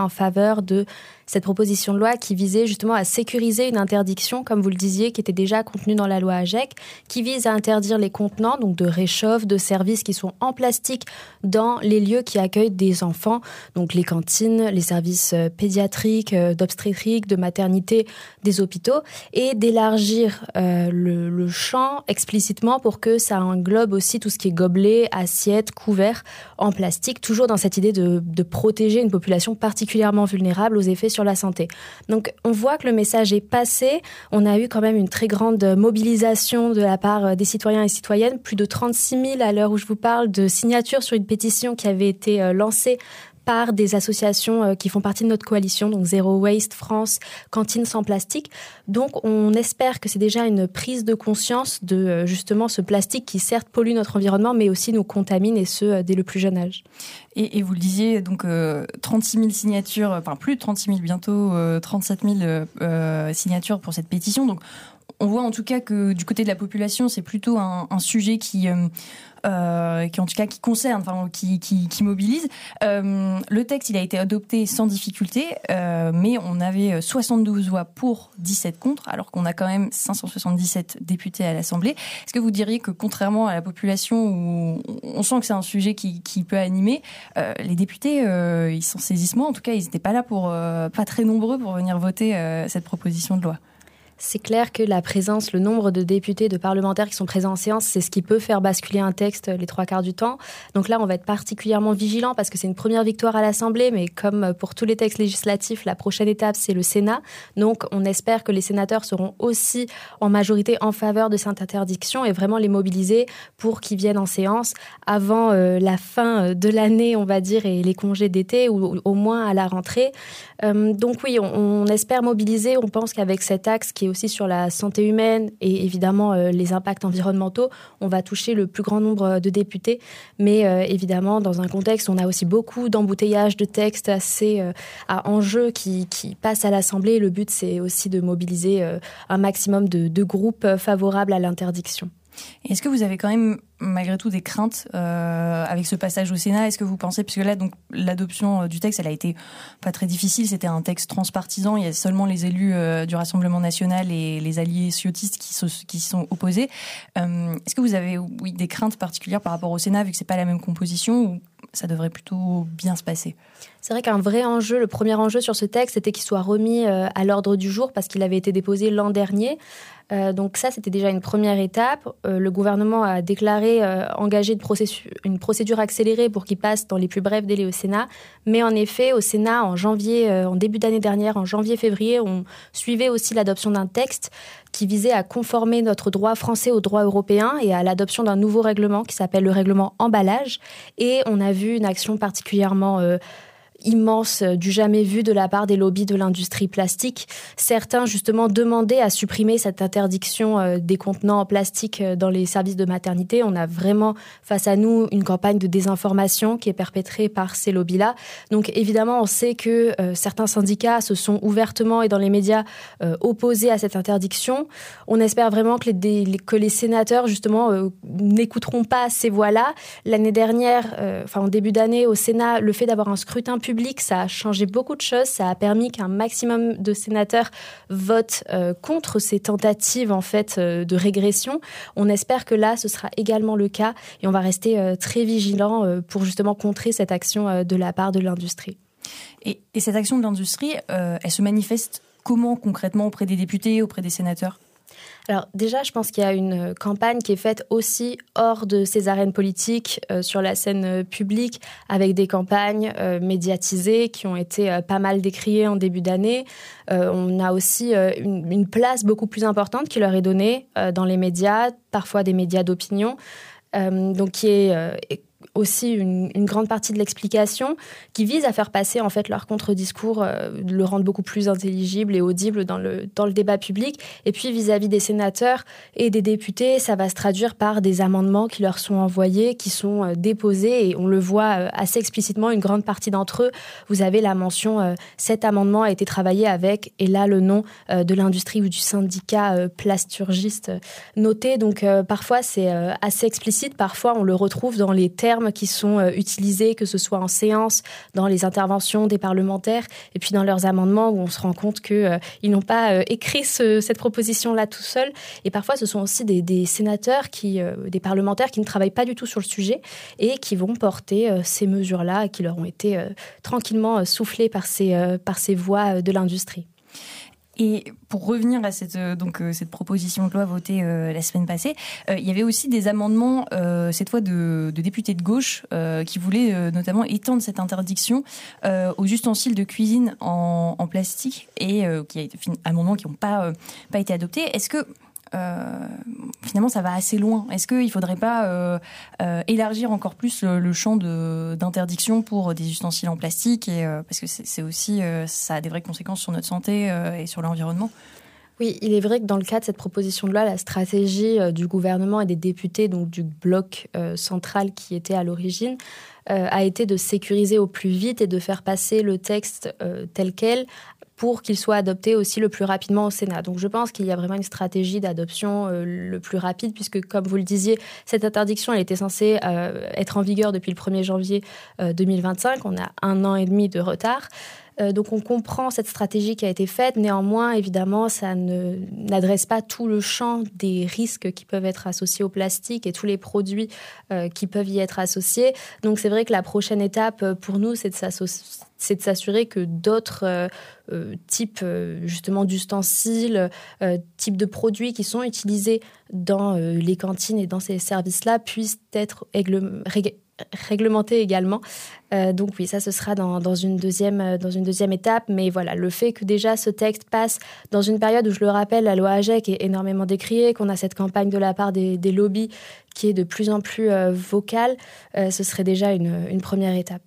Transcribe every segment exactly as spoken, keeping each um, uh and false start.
en faveur de cette proposition de loi qui visait justement à sécuriser une interdiction, comme vous le disiez, qui était déjà contenue dans la loi AGEC, qui vise à interdire les contenants, donc de réchauffe, de services qui sont en plastique dans les lieux qui accueillent des enfants, donc les cantines, les services pédiatriques, d'obstétrique, de maternité, des hôpitaux, et d'élargir euh, le, le champ explicitement pour que ça englobe aussi tout ce qui est gobelets, assiettes, couverts en plastique, toujours dans cette idée de, de protéger une population particulièrement vulnérable aux effets sur la santé. Donc on voit que le message est passé, on a eu quand même une très grande mobilisation de la part des citoyens et citoyennes, plus de trente-six mille à l'heure où je vous parle de signatures sur une pétition qui avait été lancée par des associations qui font partie de notre coalition, donc Zero Waste France, Cantine sans plastique. Donc on espère que c'est déjà une prise de conscience de justement ce plastique qui certes pollue notre environnement, mais aussi nous contamine, et ce, dès le plus jeune âge. Et, et vous le disiez, donc euh, trente-six mille signatures, enfin plus de trente-six mille, bientôt euh, trente-sept mille euh, signatures pour cette pétition. Donc on voit en tout cas que du côté de la population, c'est plutôt un, un sujet qui... Euh, Euh, qui en tout cas qui concerne, enfin qui, qui, qui mobilise. Euh, le texte, il a été adopté sans difficulté, euh, mais on avait soixante-douze voix pour, dix-sept contre, alors qu'on a quand même cinq cent soixante-dix-sept députés à l'Assemblée. Est-ce que vous diriez que contrairement à la population où on sent que c'est un sujet qui, qui peut animer, euh, les députés, euh, ils s'en saisissent moins. En tout cas, ils n'étaient pas là pour, euh, pas très nombreux pour venir voter euh, cette proposition de loi. C'est clair que la présence, le nombre de députés, de parlementaires qui sont présents en séance, c'est ce qui peut faire basculer un texte les trois quarts du temps. Donc là, on va être particulièrement vigilant parce que c'est une première victoire à l'Assemblée, mais comme pour tous les textes législatifs, la prochaine étape, c'est le Sénat. Donc on espère que les sénateurs seront aussi en majorité en faveur de cette interdiction et vraiment les mobiliser pour qu'ils viennent en séance avant euh, la fin de l'année, on va dire, et les congés d'été, ou au moins à la rentrée. Euh, donc oui, on, on espère mobiliser. On pense qu'avec cet axe qui est aussi sur la santé humaine et évidemment euh, les impacts environnementaux, on va toucher le plus grand nombre de députés. Mais euh, évidemment, dans un contexte où on a aussi beaucoup d'embouteillages de textes assez euh, à enjeu qui, qui passent à l'Assemblée, le but, c'est aussi de mobiliser euh, un maximum de, de groupes favorables à l'interdiction. Et est-ce que vous avez quand même, malgré tout, des craintes euh, avec ce passage au Sénat ? Est-ce que vous pensez, puisque là, donc, l'adoption du texte, elle a été pas très difficile, c'était un texte transpartisan, il y a seulement les élus euh, du Rassemblement national et les alliés ciotistes qui se qui sont opposés. Euh, est-ce que vous avez, oui, des craintes particulières par rapport au Sénat, vu que c'est pas la même composition, ou ça devrait plutôt bien se passer ? C'est vrai qu'un vrai enjeu, le premier enjeu sur ce texte, c'était qu'il soit remis euh, à l'ordre du jour parce qu'il avait été déposé l'an dernier. Euh, donc ça, c'était déjà une première étape. Euh, le gouvernement a déclaré euh, engager une, processu- une procédure accélérée pour qu'il passe dans les plus brefs délais au Sénat. Mais en effet, au Sénat, en janvier, euh, en début d'année dernière, en janvier-février, on suivait aussi l'adoption d'un texte qui visait à conformer notre droit français au droit européen et à l'adoption d'un nouveau règlement qui s'appelle le règlement emballage. Et on a vu une action particulièrement... Euh, immense, du jamais vu de la part des lobbies de l'industrie plastique. Certains, justement, demandaient à supprimer cette interdiction euh, des contenants en plastique euh, dans les services de maternité. On a vraiment face à nous une campagne de désinformation qui est perpétrée par ces lobbies-là. Donc, évidemment, on sait que euh, certains syndicats se sont ouvertement et dans les médias euh, opposés à cette interdiction. On espère vraiment que les, les, que les sénateurs, justement, euh, n'écouteront pas ces voix-là. L'année dernière, euh, enfin, en début d'année, au Sénat, le fait d'avoir un scrutin public public, ça a changé beaucoup de choses. Ça a permis qu'un maximum de sénateurs votent euh, contre ces tentatives en fait euh, de régression. On espère que là, ce sera également le cas et on va rester euh, très vigilants euh, pour justement contrer cette action euh, de la part de l'industrie. Et, et cette action de l'industrie, euh, elle se manifeste comment concrètement auprès des députés, auprès des sénateurs ? Alors déjà, je pense qu'il y a une campagne qui est faite aussi hors de ces arènes politiques, euh, sur la scène euh, publique, avec des campagnes euh, médiatisées qui ont été euh, pas mal décriées en début d'année. Euh, on a aussi euh, une, une place beaucoup plus importante qui leur est donnée euh, dans les médias, parfois des médias d'opinion, euh, donc qui est... Euh, aussi une, une grande partie de l'explication qui vise à faire passer en fait leur contre-discours, euh, le rendre beaucoup plus intelligible et audible dans le, dans le débat public. Et puis vis-à-vis des sénateurs et des députés, ça va se traduire par des amendements qui leur sont envoyés, qui sont euh, déposés et on le voit euh, assez explicitement, une grande partie d'entre eux, vous avez la mention euh, cet amendement a été travaillé avec, et là le nom euh, de l'industrie ou du syndicat euh, plasturgiste euh, noté. Donc euh, parfois c'est euh, assez explicite, parfois on le retrouve dans les termes termes qui sont euh, utilisés, que ce soit en séance, dans les interventions des parlementaires, et puis dans leurs amendements où on se rend compte qu'ils euh, n'ont pas euh, écrit ce, cette proposition-là tout seuls. Et parfois, ce sont aussi des, des sénateurs, qui, euh, des parlementaires qui ne travaillent pas du tout sur le sujet et qui vont porter euh, ces mesures-là qui leur ont été euh, tranquillement euh, soufflées par ces, euh, par ces voix euh, de l'industrie. Et pour revenir à cette, euh, donc, euh, cette proposition de loi votée euh, la semaine passée, euh, il y avait aussi des amendements, euh, cette fois de, de députés de gauche, euh, qui voulaient euh, notamment étendre cette interdiction euh, aux ustensiles de cuisine en, en plastique, et euh, qui a été amendements qui n'ont pas, euh, pas été adoptés. Est-ce que Euh, finalement ça va assez loin? Est-ce qu'il ne faudrait pas euh, euh, élargir encore plus le, le champ de, d'interdiction pour des ustensiles en plastique, et, euh, parce que c'est, c'est aussi, euh, ça a des vraies conséquences sur notre santé euh, et sur l'environnement? Oui, il est vrai que dans le cadre de cette proposition de loi, la stratégie euh, du gouvernement et des députés, donc du bloc euh, central qui était à l'origine, euh, a été de sécuriser au plus vite et de faire passer le texte euh, tel quel, pour qu'il soit adopté aussi le plus rapidement au Sénat. Donc je pense qu'il y a vraiment une stratégie d'adoption euh, le plus rapide, puisque comme vous le disiez, cette interdiction elle était censée euh, être en vigueur depuis le premier janvier euh, deux mille vingt-cinq. On a un an et demi de retard. Euh, donc on comprend cette stratégie qui a été faite. Néanmoins, évidemment, ça ne, n'adresse pas tout le champ des risques qui peuvent être associés au plastique et tous les produits euh, qui peuvent y être associés. Donc c'est vrai que la prochaine étape pour nous, c'est de, c'est de s'assurer que d'autres euh, euh, types euh, justement d'ustensiles, euh, types de produits qui sont utilisés dans euh, les cantines et dans ces services-là puissent être aigle- rég- réglementés également. Euh, donc oui, ça ce sera dans, dans, une deuxième, dans une deuxième étape. Mais voilà, le fait que déjà ce texte passe dans une période où, je le rappelle, la loi AGEC est énormément décriée, qu'on a cette campagne de la part des, des lobbies qui est de plus en plus euh, vocale, euh, ce serait déjà une, une première étape.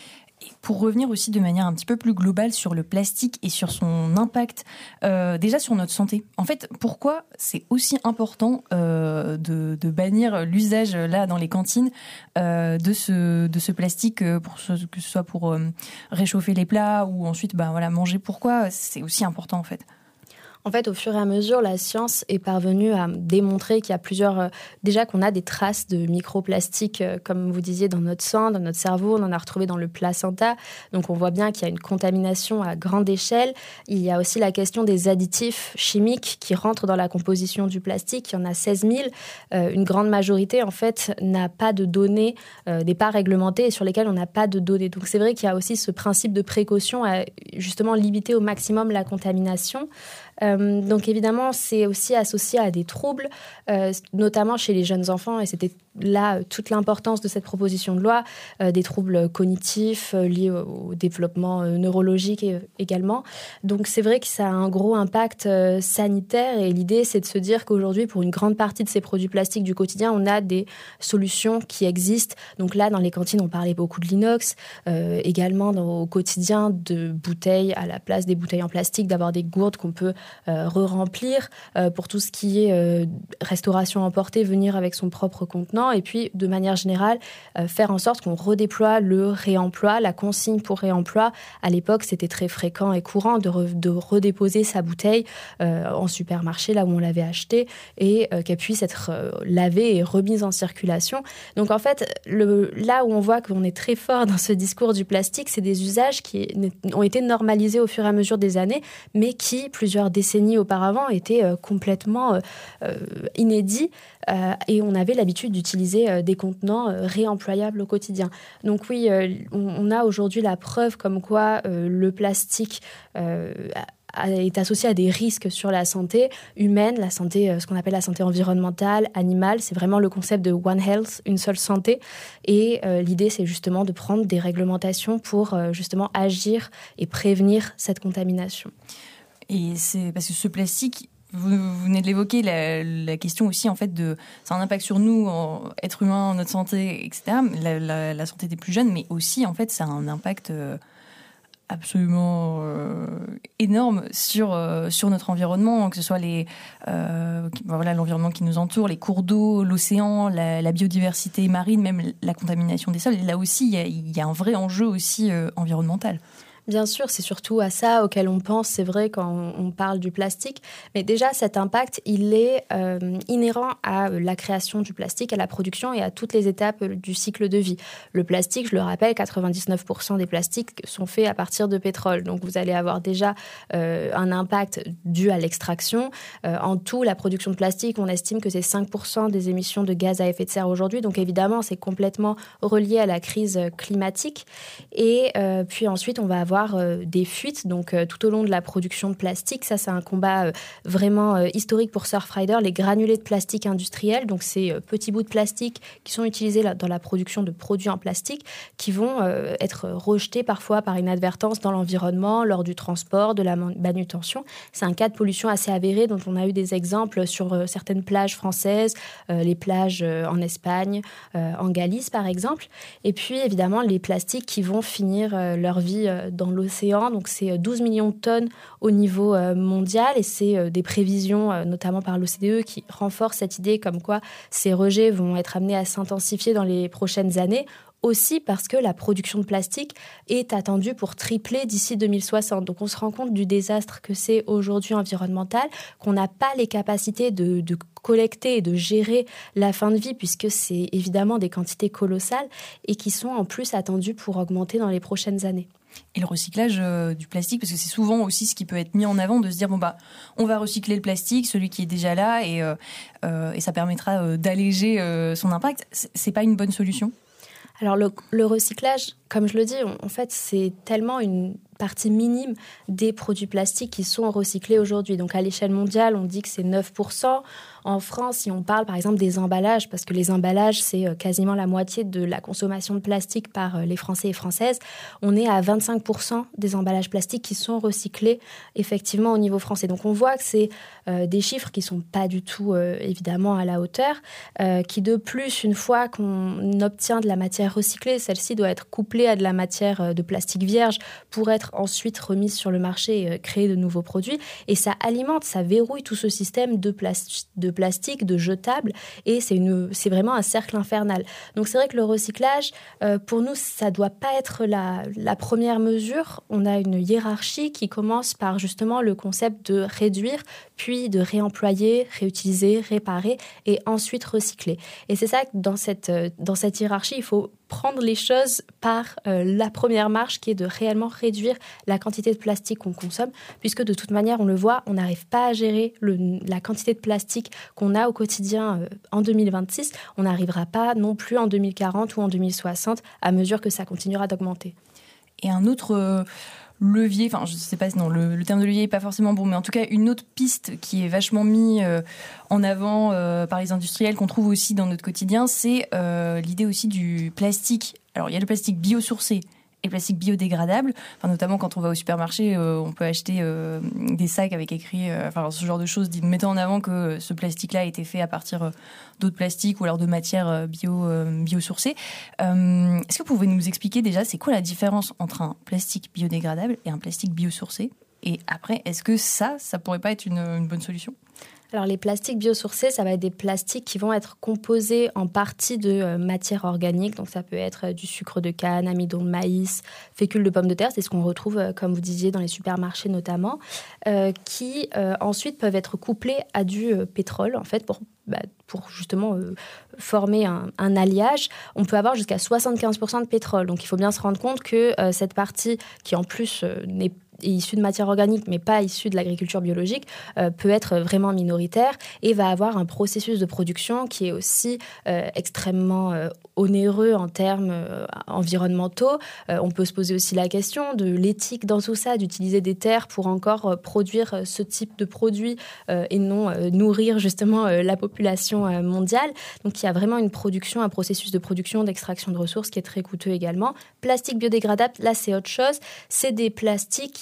Pour revenir aussi de manière un petit peu plus globale sur le plastique et sur son impact, euh, déjà sur notre santé. En fait, pourquoi c'est aussi important euh, de, de bannir l'usage là dans les cantines euh, de ce de ce plastique, pour ce, que ce soit pour euh, réchauffer les plats ou ensuite bah voilà manger. Pourquoi c'est aussi important en fait? En fait, au fur et à mesure, la science est parvenue à démontrer qu'il y a plusieurs... Euh, déjà qu'on a des traces de microplastiques, euh, comme vous disiez, dans notre sang, dans notre cerveau. On en a retrouvé dans le placenta. Donc, on voit bien qu'il y a une contamination à grande échelle. Il y a aussi la question des additifs chimiques qui rentrent dans la composition du plastique. Il y en a seize mille. Euh, une grande majorité, en fait, n'a pas de données, euh, n'est pas réglementée et sur lesquelles on n'a pas de données. Donc, c'est vrai qu'il y a aussi ce principe de précaution à justement limiter au maximum la contamination. Euh, donc évidemment, c'est aussi associé à des troubles, euh, notamment chez les jeunes enfants, et c'était là euh, toute l'importance de cette proposition de loi, euh, des troubles cognitifs euh, liés au, au développement euh, neurologique et, également. Donc c'est vrai que ça a un gros impact euh, sanitaire, et l'idée c'est de se dire qu'aujourd'hui, pour une grande partie de ces produits plastiques du quotidien, on a des solutions qui existent. Donc là, dans les cantines, on parlait beaucoup de l'inox, euh, également dans, au quotidien de bouteilles à la place des bouteilles en plastique, d'avoir des gourdes qu'on peut Euh, re-remplir, euh, pour tout ce qui est euh, restauration emportée, venir avec son propre contenant, et puis de manière générale euh, faire en sorte qu'on redéploie le réemploi, la consigne pour réemploi. À l'époque, c'était très fréquent et courant de, re- de redéposer sa bouteille euh, en supermarché, là où on l'avait achetée, et euh, qu'elle puisse être euh, lavée et remise en circulation. Donc en fait, le, là où on voit qu'on est très fort dans ce discours du plastique, c'est des usages qui ont été normalisés au fur et à mesure des années, mais qui, plusieurs décennies auparavant, étaient euh, complètement euh, euh, inédits, euh, et on avait l'habitude d'utiliser euh, des contenants euh, réemployables au quotidien. Donc oui, euh, on, on a aujourd'hui la preuve comme quoi euh, le plastique euh, est associé à des risques sur la santé humaine, la santé, ce qu'on appelle la santé environnementale, animale. C'est vraiment le concept de One Health, une seule santé. Et euh, l'idée, c'est justement de prendre des réglementations pour euh, justement agir et prévenir cette contamination. Et c'est parce que ce plastique, vous, vous venez de l'évoquer, la, la question aussi en fait de, ça a un impact sur nous, en, être humain, notre santé, et cetera. La, la, la santé des plus jeunes, mais aussi en fait, ça a un impact euh, absolument euh, énorme sur euh, sur notre environnement, que ce soit les euh, qui, voilà l'environnement qui nous entoure, les cours d'eau, l'océan, la, la biodiversité marine, même la contamination des sols. Et là aussi, il y a, il y a un vrai enjeu aussi euh, environnemental. Bien sûr, c'est surtout à ça auquel on pense, c'est vrai, quand on parle du plastique. Mais déjà, cet impact, il est euh, inhérent à la création du plastique, à la production et à toutes les étapes du cycle de vie. Le plastique, je le rappelle, quatre-vingt-dix-neuf pour cent des plastiques sont faits à partir de pétrole. Donc, vous allez avoir déjà euh, un impact dû à l'extraction. Euh, en tout, la production de plastique, on estime que c'est cinq pour cent des émissions de gaz à effet de serre aujourd'hui. Donc, évidemment, c'est complètement relié à la crise climatique. Et euh, puis ensuite, on va avoir des fuites, donc euh, tout au long de la production de plastique. Ça, c'est un combat euh, vraiment euh, historique pour Surfrider. Les granulés de plastique industriels, donc ces euh, petits bouts de plastique qui sont utilisés là, dans la production de produits en plastique, qui vont euh, être rejetés parfois par inadvertance dans l'environnement, lors du transport, de la manutention. C'est un cas de pollution assez avéré dont on a eu des exemples sur euh, certaines plages françaises, euh, les plages euh, en Espagne, euh, en Galice par exemple. Et puis évidemment, les plastiques qui vont finir euh, leur vie euh, dans l'océan, donc c'est douze millions de tonnes au niveau mondial et c'est des prévisions, notamment par l'O C D E, qui renforcent cette idée comme quoi ces rejets vont être amenés à s'intensifier dans les prochaines années, aussi parce que la production de plastique est attendue pour tripler d'ici deux mille soixante. Donc on se rend compte du désastre que c'est aujourd'hui environnemental, qu'on n'a pas les capacités de, de collecter et de gérer la fin de vie, puisque c'est évidemment des quantités colossales et qui sont en plus attendues pour augmenter dans les prochaines années. Et le recyclage euh, du plastique, parce que c'est souvent aussi ce qui peut être mis en avant, de se dire bon bah on va recycler le plastique, celui qui est déjà là, et, euh, euh, et ça permettra euh, d'alléger euh, son impact. C'est, c'est pas une bonne solution ? Alors le, le recyclage, comme je le dis, on, en fait c'est tellement une partie minime des produits plastiques qui sont recyclés aujourd'hui. Donc à l'échelle mondiale, on dit que c'est neuf pour cent. En France, si on parle par exemple des emballages, parce que les emballages, c'est quasiment la moitié de la consommation de plastique par les Français et Françaises, on est à vingt-cinq pour cent des emballages plastiques qui sont recyclés effectivement au niveau français. Donc on voit que c'est euh, des chiffres qui ne sont pas du tout euh, évidemment à la hauteur, euh, qui de plus, une fois qu'on obtient de la matière recyclée, celle-ci doit être couplée à de la matière de plastique vierge pour être ensuite remise sur le marché et euh, créer de nouveaux produits. Et ça alimente, ça verrouille tout ce système de, plas- de plastique, de jetables, et c'est, une, c'est vraiment un cercle infernal. Donc c'est vrai que le recyclage, euh, pour nous, ça ne doit pas être la, la première mesure. On a une hiérarchie qui commence par justement le concept de réduire, puis de réemployer, réutiliser, réparer, et ensuite recycler. Et c'est ça que dans cette, dans cette hiérarchie, il faut prendre les choses par euh, la première marche, qui est de réellement réduire la quantité de plastique qu'on consomme, puisque de toute manière, on le voit, on n'arrive pas à gérer le, la quantité de plastique qu'on a au quotidien euh, en deux mille vingt-six. On n'arrivera pas non plus en deux mille quarante ou en deux mille soixante, à mesure que ça continuera d'augmenter. Et un autre... Euh... levier, enfin je sais pas, non, le, le terme de levier est pas forcément bon, mais en tout cas une autre piste qui est vachement mise euh, en avant euh, par les industriels, qu'on trouve aussi dans notre quotidien, c'est euh, l'idée aussi du plastique. Alors il y a le plastique biosourcé et le plastique biodégradable, enfin, notamment quand on va au supermarché, euh, on peut acheter euh, des sacs avec écrit, euh, enfin ce genre de choses, mettant en avant que ce plastique-là a été fait à partir euh, d'autres plastiques ou alors de matières bio, euh, biosourcées. Euh, est-ce que vous pouvez nous expliquer déjà c'est quoi la différence entre un plastique biodégradable et un plastique biosourcé ? Et après, est-ce que ça, ça pourrait pas être une, une bonne solution ? Alors les plastiques biosourcés, ça va être des plastiques qui vont être composés en partie de euh, matières organiques. Donc ça peut être euh, du sucre de canne, amidon de maïs, fécule de pommes de terre. C'est ce qu'on retrouve, euh, comme vous disiez, dans les supermarchés notamment, euh, qui euh, ensuite peuvent être couplés à du euh, pétrole, en fait, pour, bah, pour justement euh, former un, un alliage. On peut avoir jusqu'à soixante-quinze pour cent de pétrole. Donc il faut bien se rendre compte que euh, cette partie, qui en plus euh, n'est est issue de matière organique, mais pas issue de l'agriculture biologique, euh, peut être vraiment minoritaire et va avoir un processus de production qui est aussi euh, extrêmement euh, onéreux en termes euh, environnementaux. Euh, on peut se poser aussi la question de l'éthique dans tout ça, d'utiliser des terres pour encore euh, produire euh, ce type de produit euh, et non euh, nourrir justement euh, la population euh, mondiale. Donc il y a vraiment une production, un processus de production, d'extraction de ressources qui est très coûteux également. Plastique biodégradable, là c'est autre chose. C'est des plastiques qui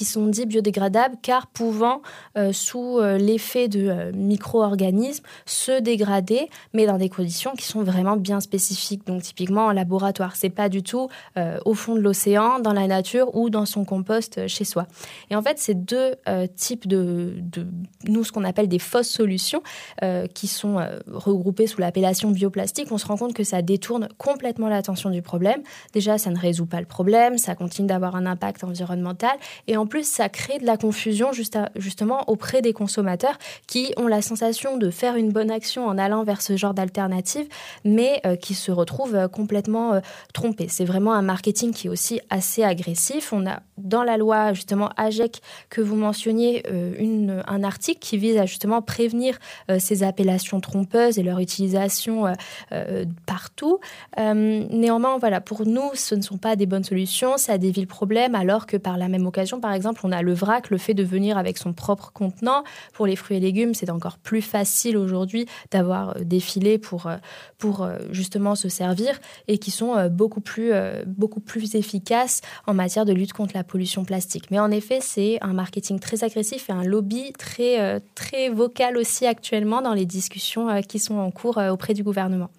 sont dits biodégradables car pouvant, euh, sous euh, l'effet de euh, micro-organismes, se dégrader, mais dans des conditions qui sont vraiment bien spécifiques. Donc typiquement en laboratoire, c'est pas du tout euh, au fond de l'océan, dans la nature ou dans son compost euh, chez soi. Et en fait, ces deux euh, types de, de, nous, ce qu'on appelle des fausses solutions, euh, qui sont euh, regroupées sous l'appellation bioplastique, on se rend compte que ça détourne complètement l'attention du problème. Déjà, ça ne résout pas le problème, ça continue d'avoir un impact environnemental, et en plus, ça crée de la confusion juste à, justement auprès des consommateurs qui ont la sensation de faire une bonne action en allant vers ce genre d'alternative, mais euh, qui se retrouvent euh, complètement euh, trompés. C'est vraiment un marketing qui est aussi assez agressif. On a dans la loi justement A G E C que vous mentionniez euh, une, un article qui vise à justement prévenir euh, ces appellations trompeuses et leur utilisation euh, euh, partout. Euh, néanmoins, voilà, pour nous, ce ne sont pas des bonnes solutions, ça dévie le problème, alors que par la même occasion, par exemple, on a le vrac, le fait de venir avec son propre contenant. Pour les fruits et légumes, c'est encore plus facile aujourd'hui d'avoir des filets pour, pour justement se servir et qui sont beaucoup plus, beaucoup plus efficaces en matière de lutte contre la pollution plastique. Mais en effet, c'est un marketing très agressif et un lobby très, très vocal aussi actuellement dans les discussions qui sont en cours auprès du gouvernement.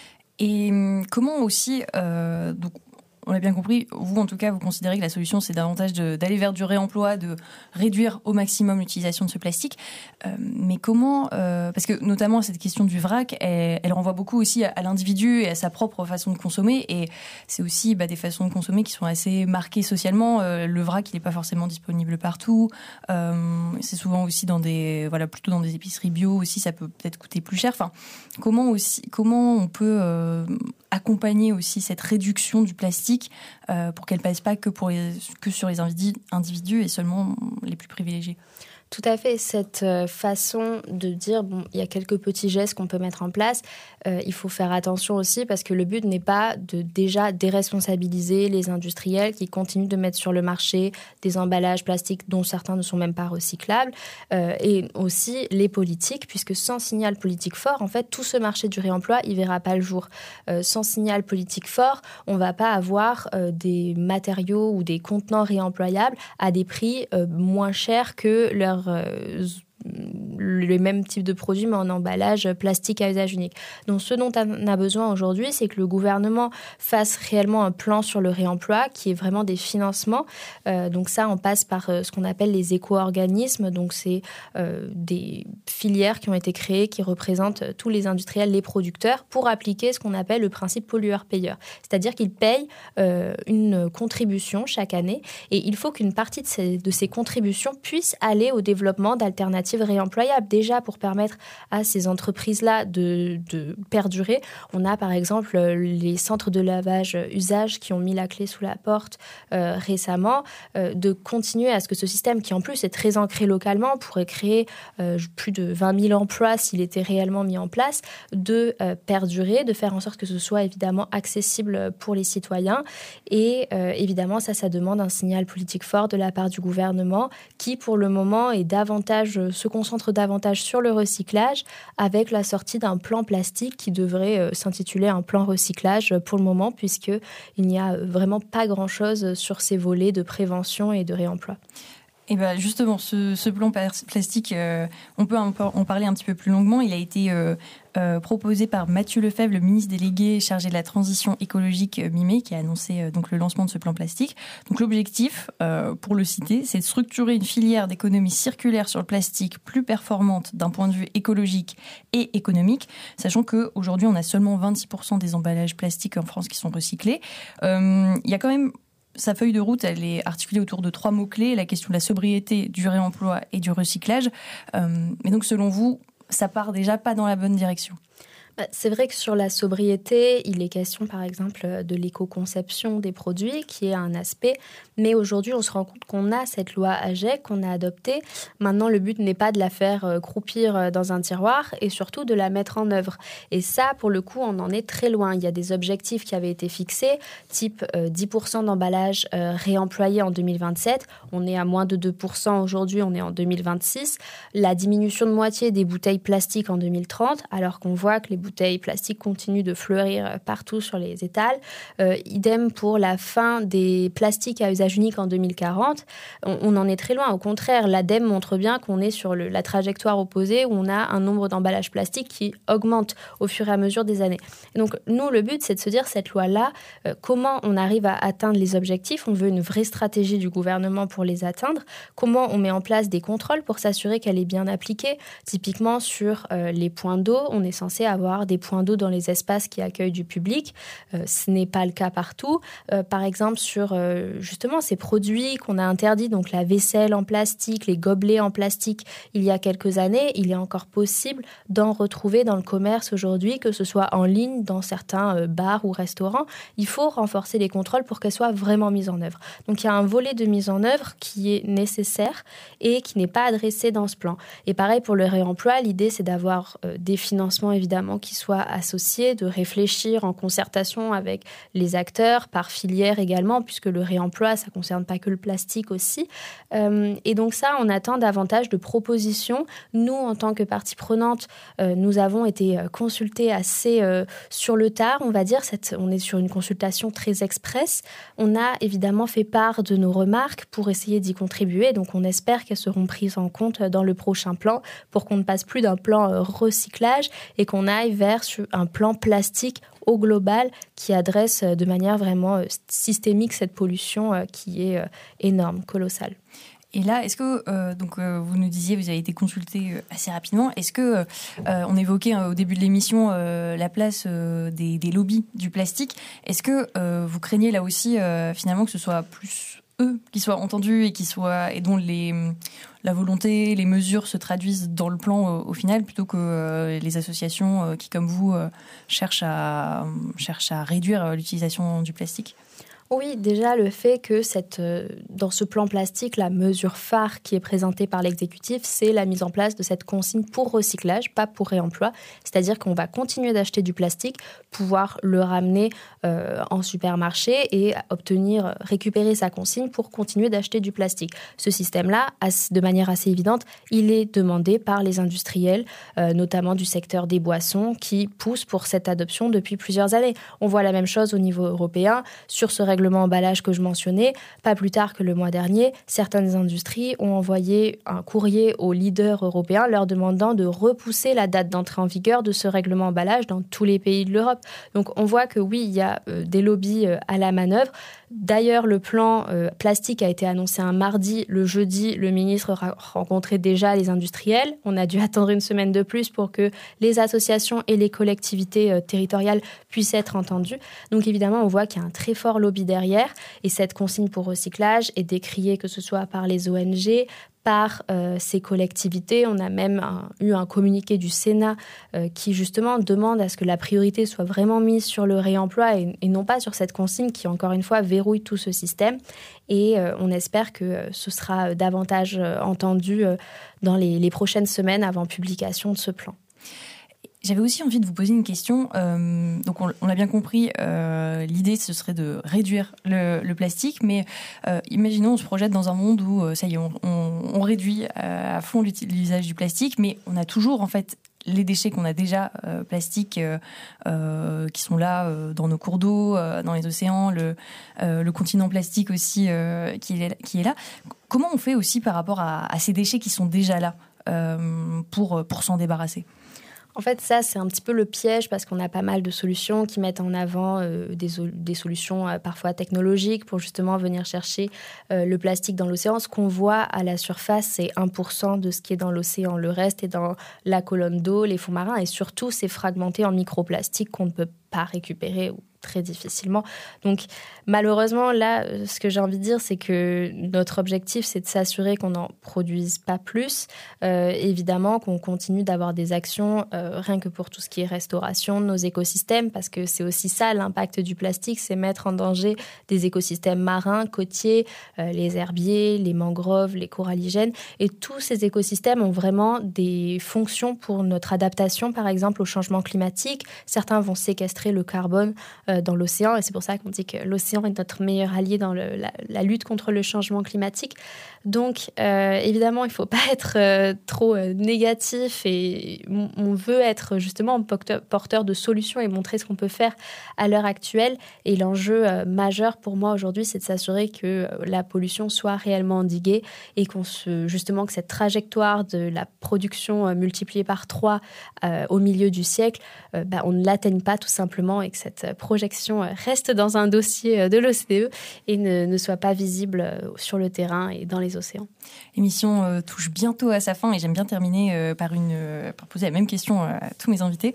Et comment aussi, euh, donc on l'a bien compris, vous en tout cas, vous considérez que la solution c'est davantage de, d'aller vers du réemploi, de réduire au maximum l'utilisation de ce plastique. Euh, mais comment, euh, parce que notamment cette question du vrac, elle, elle renvoie beaucoup aussi à, à l'individu et à sa propre façon de consommer. Et c'est aussi bah, des façons de consommer qui sont assez marquées socialement. Euh, le vrac, il n'est pas forcément disponible partout. Euh, c'est souvent aussi dans des, voilà, plutôt dans des épiceries bio aussi, ça peut peut-être coûter plus cher. Enfin, comment aussi, comment on peut euh, accompagner aussi cette réduction du plastique euh, pour qu'elle ne pèse pas que, pour les, que sur les individus et seulement les plus privilégiés. Tout à fait, cette façon de dire, bon, il y a quelques petits gestes qu'on peut mettre en place, euh, il faut faire attention aussi parce que le but n'est pas de déjà déresponsabiliser les industriels qui continuent de mettre sur le marché des emballages plastiques dont certains ne sont même pas recyclables, euh, et aussi les politiques, puisque sans signal politique fort, en fait, tout ce marché du réemploi, il ne verra pas le jour. Euh, sans signal politique fort, on ne va pas avoir euh, des matériaux ou des contenants réemployables à des prix euh, moins chers que leurs Euh, le même type de produit mais en emballage plastique à usage unique. Donc ce dont on a besoin aujourd'hui, c'est que le gouvernement fasse réellement un plan sur le réemploi qui est vraiment des financements. Euh, donc ça, on passe par euh, ce qu'on appelle les éco-organismes. Donc c'est euh, des filières qui ont été créées qui représentent tous les industriels, les producteurs pour appliquer ce qu'on appelle le principe pollueur-payeur. C'est-à-dire qu'ils payent euh, une contribution chaque année et il faut qu'une partie de ces, de ces contributions puisse aller au développement d'alternatives réemployables. Déjà, pour permettre à ces entreprises-là de, de perdurer, on a par exemple les centres de lavage usage qui ont mis la clé sous la porte euh, récemment, euh, de continuer à ce que ce système, qui en plus est très ancré localement, pourrait créer euh, plus de vingt mille emplois s'il était réellement mis en place, de euh, perdurer, de faire en sorte que ce soit évidemment accessible pour les citoyens. Et euh, évidemment, ça, ça demande un signal politique fort de la part du gouvernement qui, pour le moment, est davantage se concentre davantage sur le recyclage avec la sortie d'un plan plastique qui devrait euh, s'intituler un plan recyclage pour le moment puisqu'il n'y a vraiment pas grand-chose sur ces volets de prévention et de réemploi. Et ben justement, ce, ce plan plastique, euh, on peut en, en parler un petit peu plus longuement. Il a été euh, euh, proposé par Mathieu Lefèvre, le ministre délégué chargé de la transition écologique euh, mi-mai, qui a annoncé euh, donc le lancement de ce plan plastique. Donc l'objectif, euh, pour le citer, c'est de structurer une filière d'économie circulaire sur le plastique plus performante d'un point de vue écologique et économique, sachant qu'aujourd'hui, on a seulement vingt-six pour cent des emballages plastiques en France qui sont recyclés. Euh, il y a quand même... Sa feuille de route, elle est articulée autour de trois mots-clés, la question de la sobriété, du réemploi et du recyclage. Euh, mais donc, selon vous, ça part déjà pas dans la bonne direction ? C'est vrai que sur la sobriété, il est question par exemple de l'éco-conception des produits qui est un aspect, mais aujourd'hui on se rend compte qu'on a cette loi A G E C qu'on a adoptée. Maintenant le but n'est pas de la faire croupir dans un tiroir et surtout de la mettre en œuvre. Et ça pour le coup on en est très loin. Il y a des objectifs qui avaient été fixés, type euh, dix pour cent d'emballages euh, réemployés en deux mille vingt-sept. On est à moins de deux pour cent aujourd'hui, on est en deux mille vingt-six. La diminution de moitié des bouteilles plastiques en deux mille trente, alors qu'on voit que les bouteilles bouteilles plastiques continuent de fleurir partout sur les étals. Euh, idem pour la fin des plastiques à usage unique en deux mille quarante. On, on en est très loin. Au contraire, l'ADEME montre bien qu'on est sur le, la trajectoire opposée où on a un nombre d'emballages plastiques qui augmente au fur et à mesure des années. Et donc, nous, le but, c'est de se dire, cette loi-là, euh, comment on arrive à atteindre les objectifs. On veut une vraie stratégie du gouvernement pour les atteindre. Comment on met en place des contrôles pour s'assurer qu'elle est bien appliquée. Typiquement, sur euh, les points d'eau, on est censé avoir des points d'eau dans les espaces qui accueillent du public. Euh, ce n'est pas le cas partout. Euh, par exemple, sur euh, justement ces produits qu'on a interdits, donc la vaisselle en plastique, les gobelets en plastique, il y a quelques années, il est encore possible d'en retrouver dans le commerce aujourd'hui, que ce soit en ligne, dans certains euh, bars ou restaurants. Il faut renforcer les contrôles pour qu'elles soient vraiment mises en œuvre. Donc, il y a un volet de mise en œuvre qui est nécessaire et qui n'est pas adressé dans ce plan. Et pareil pour le réemploi, l'idée, c'est d'avoir euh, des financements, évidemment, qui soient associés, de réfléchir en concertation avec les acteurs, par filière également, puisque le réemploi, ça ne concerne pas que le plastique aussi. Euh, et donc ça, on attend davantage de propositions. Nous, en tant que partie prenante, euh, nous avons été consultés assez euh, sur le tard, on va dire. Cette, on est sur une consultation très express. On a évidemment fait part de nos remarques pour essayer d'y contribuer. Donc, on espère qu'elles seront prises en compte dans le prochain plan pour qu'on ne passe plus d'un plan recyclage et qu'on aille vers un plan plastique au global qui adresse de manière vraiment systémique cette pollution qui est énorme, colossale. Et là, est-ce que, euh, donc, euh, vous nous disiez, vous avez été consulté euh, assez rapidement. Est-ce que, euh, on évoquait euh, au début de l'émission euh, la place euh, des, des lobbies du plastique. Est-ce que euh, vous craignez là aussi, euh, finalement, que ce soit plus eux qui soient entendus et qui soient, et dont les, la volonté, les mesures se traduisent dans le plan euh, au final, plutôt que euh, les associations euh, qui, comme vous, euh, cherchent à, cherchent à réduire euh, l'utilisation du plastique ? Oui, déjà le fait que cette, euh, dans ce plan plastique, la mesure phare qui est présentée par l'exécutif, c'est la mise en place de cette consigne pour recyclage, pas pour réemploi. C'est-à-dire qu'on va continuer d'acheter du plastique, pouvoir le ramener euh, en supermarché et obtenir, récupérer sa consigne pour continuer d'acheter du plastique. Ce système-là, de manière assez évidente, il est demandé par les industriels, euh, notamment du secteur des boissons, qui poussent pour cette adoption depuis plusieurs années. On voit la même chose au niveau européen sur ce règlement emballage que je mentionnais. Pas plus tard que le mois dernier, certaines industries ont envoyé un courrier aux leaders européens leur demandant de repousser la date d'entrée en vigueur de ce règlement emballage dans tous les pays de l'Europe. Donc on voit que oui, il y a euh, des lobbies euh, à la manœuvre. D'ailleurs, le plan euh, plastique a été annoncé un mardi. Le jeudi, le ministre a rencontré déjà les industriels. On a dû attendre une semaine de plus pour que les associations et les collectivités euh, territoriales puissent être entendues. Donc évidemment, on voit qu'il y a un très fort lobby derrière. Et cette consigne pour recyclage est décriée que ce soit par les O N G, par euh, ces collectivités. On a même un, eu un communiqué du Sénat euh, qui justement demande à ce que la priorité soit vraiment mise sur le réemploi et, et non pas sur cette consigne qui, encore une fois, verrouille tout ce système. Et euh, on espère que euh, ce sera davantage euh, entendu euh, dans les, les prochaines semaines avant publication de ce plan. J'avais aussi envie de vous poser une question. Euh, donc, on, on l'a bien compris, euh, l'idée, ce serait de réduire le, le plastique. Mais euh, imaginons, on se projette dans un monde où, euh, ça y est, on, on, on réduit à fond l'usage du plastique, mais on a toujours, en fait, les déchets qu'on a déjà euh, plastiques euh, euh, qui sont là euh, dans nos cours d'eau, euh, dans les océans, le, euh, le continent plastique aussi euh, qui, est, qui est là. Comment on fait aussi par rapport à, à ces déchets qui sont déjà là euh, pour, pour s'en débarrasser ? En fait, ça, c'est un petit peu le piège parce qu'on a pas mal de solutions qui mettent en avant euh, des, des solutions euh, parfois technologiques pour justement venir chercher euh, le plastique dans l'océan. Ce qu'on voit à la surface, c'est un pour cent de ce qui est dans l'océan. Le reste est dans la colonne d'eau, les fonds marins et surtout, c'est fragmenté en microplastiques qu'on ne peut pas récupérer ou très difficilement. Donc, malheureusement, là, ce que j'ai envie de dire, c'est que notre objectif, c'est de s'assurer qu'on n'en produise pas plus. Euh, évidemment, qu'on continue d'avoir des actions, euh, rien que pour tout ce qui est restauration de nos écosystèmes, parce que c'est aussi ça, l'impact du plastique, c'est mettre en danger des écosystèmes marins, côtiers, euh, les herbiers, les mangroves, les coralligènes. Et tous ces écosystèmes ont vraiment des fonctions pour notre adaptation, par exemple, au changement climatique. Certains vont séquestrer séquestrer le carbone euh, dans l'océan. Et c'est pour ça qu'on dit que l'océan est notre meilleur allié dans le, la, la lutte contre le changement climatique. Donc, euh, évidemment, il ne faut pas être euh, trop euh, négatif et on veut être justement porteur de solutions et montrer ce qu'on peut faire à l'heure actuelle. Et l'enjeu euh, majeur pour moi aujourd'hui, c'est de s'assurer que euh, la pollution soit réellement endiguée et qu'on se, justement que cette trajectoire de la production euh, multipliée par trois euh, au milieu du siècle, euh, bah, on ne l'atteigne pas tout simplement et que cette projection euh, reste dans un dossier euh, de l'O C D E et ne, ne soit pas visible euh, sur le terrain et dans les océans. L'émission euh, touche bientôt à sa fin et j'aime bien terminer euh, par, une, euh, par poser la même question à tous mes invités.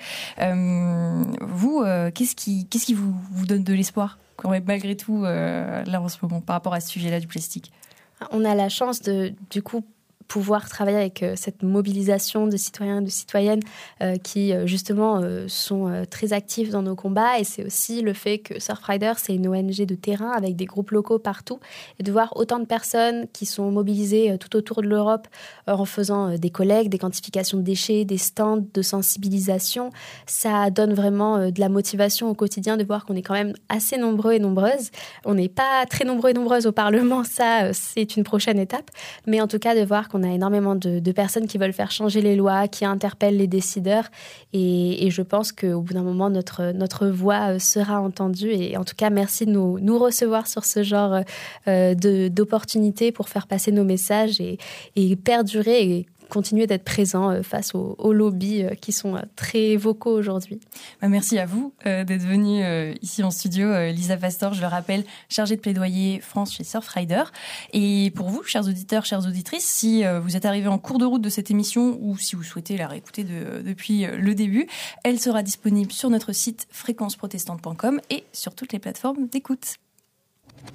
Euh, vous, euh, qu'est-ce qui, qu'est-ce qui vous, vous donne de l'espoir quand même, malgré tout euh, là en ce moment par rapport à ce sujet-là du plastique? On a la chance de, du coup, pouvoir travailler avec euh, cette mobilisation de citoyens et de citoyennes euh, qui, euh, justement, euh, sont euh, très actifs dans nos combats. Et c'est aussi le fait que Surfrider, c'est une O N G de terrain avec des groupes locaux partout. Et de voir autant de personnes qui sont mobilisées euh, tout autour de l'Europe euh, en faisant euh, des collectes, des quantifications de déchets, des stands de sensibilisation, ça donne vraiment euh, de la motivation au quotidien de voir qu'on est quand même assez nombreux et nombreuses. On n'est pas très nombreux et nombreuses au Parlement, ça, euh, c'est une prochaine étape. Mais en tout cas, de voir qu'on On a énormément de, de personnes qui veulent faire changer les lois, qui interpellent les décideurs. Et, et je pense qu'au bout d'un moment, notre, notre voix sera entendue. Et en tout cas, merci de nous, nous recevoir sur ce genre euh, de, d'opportunités pour faire passer nos messages et, et perdurer et continuer d'être présent face aux, aux lobbies qui sont très vocaux aujourd'hui. Merci à vous euh, d'être venue euh, ici en studio. Euh, Lisa Pastor, je le rappelle, chargée de plaidoyer France chez Surfrider. Et pour vous, chers auditeurs, chères auditrices, si euh, vous êtes arrivés en cours de route de cette émission ou si vous souhaitez la réécouter de, depuis le début, elle sera disponible sur notre site fréquence protestante point com et sur toutes les plateformes d'écoute.